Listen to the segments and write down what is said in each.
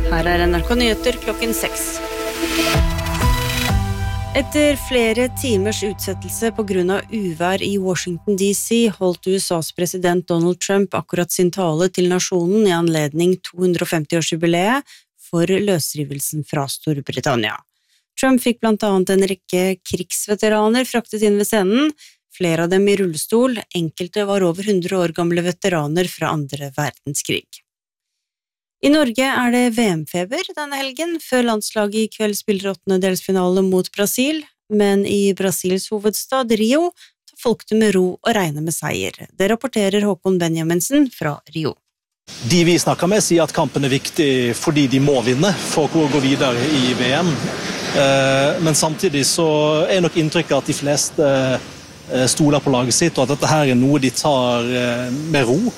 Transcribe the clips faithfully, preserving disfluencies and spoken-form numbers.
Her er N R K Nyheter klokken seks. Etter flere timers utsettelse på grunn av uvær i Washington D C holdt U S A's president Donald Trump akkurat sin tale til nasjonen i anledning to hundre og femti-årsjubileet for løsrivelsen fra Storbritannia. Trump fikk blant annet en rekke krigsveteraner fraktet inn ved scenen, flere av dem i rullestol, enkelte var over hundre år gamle veteraner fra andre verdenskrig. I Norge er det V M-feber denne helgen, før landslaget i kveld spiller åttendedelsfinale mot Brasil, men i Brasils hovedstad Rio tar folk det med ro og regner med seier. Det rapporterer Håkon Benjaminsen fra Rio. De vi snakker med sier at kampen er viktig fordi de må vinne for å gå videre i V M. Men samtidig så er nok inntrykket at de fleste stoler på laget sitt, og at dette her er noe de tar med ro.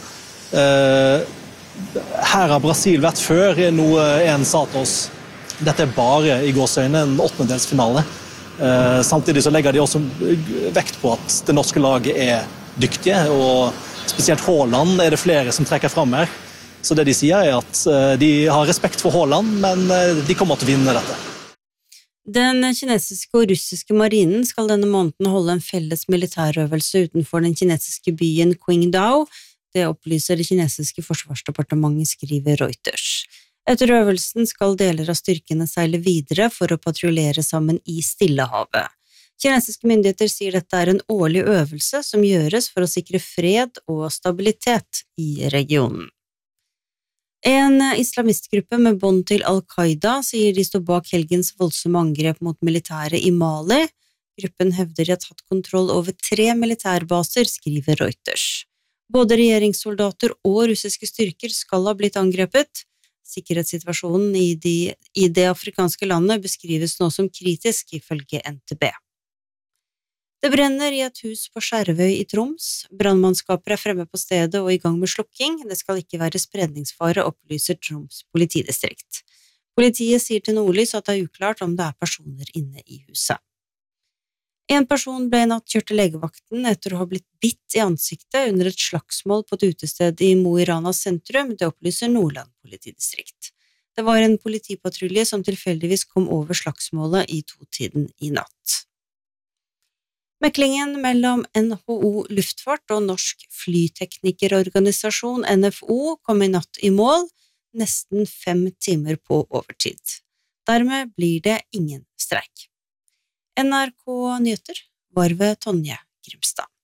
Her har Brasil vært før, noe en sa til oss. Dette er bare i gåseøyne en åttendedelsfinale. Samtidig så legger de også vekt på at det norske laget er dyktige, og spesielt Haaland er det flere som trekker frem her. Så det de sier er at de har respekt for Haaland, men de kommer til å vinne dette. Den kinesiske og russiske marinen skal denne måneden holde en felles militærøvelse utenfor den kinesiske byen Qingdao. Det opplyser det kinesiske forsvarsdepartementet, skriver Reuters. Etter øvelsen skal deler av styrkene seile videre for å patruljere sammen i Stillehavet. Kinesiske myndigheter sier dette er en årlig øvelse som gjøres for å sikre fred og stabilitet i regionen. En islamistgruppe med bånd til Al-Qaida sier de står bak helgens voldsomme angrep mot militæret i Mali. Gruppen hevder de har tatt kontroll over tre militærbaser, skriver Reuters. Både regjeringssoldater og russiske styrker skal ha blitt angrepet. Sikkerhetssituasjonen i, de, i det afrikanske landet beskrives nå som kritisk, ifølge N T B. Det brenner i et hus på Skjervøy i Troms. Brannmannskaper er fremme på stedet og i gang med slukking. Det skal ikke være spredningsfare, opplyser Troms politidistrikt. Politiet sier til Nordlys at det er uklart om det er personer inne i huset. En person ble i natt kjørt til legevakten etter å ha blitt bitt i ansiktet under et slagsmål på et utested i Mo i Rana sentrum, det opplyser Nordland politidistrikt. Det var en politipatrulje som tilfeldigvis kom over slagsmålet i totiden i natt. Meklingen mellom N H O Luftfart og Norsk Flyteknikerorganisasjon N F O kom i natt i mål, nesten fem timer på overtid. Dermed blir det ingen streik. N R K Nyheter var ved Tonje Grimstad.